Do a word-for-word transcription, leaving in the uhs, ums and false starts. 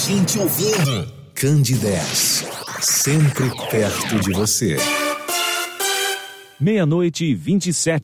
gente ouvindo. Candidez, sempre perto de você. Meia-noite e vinte e sete.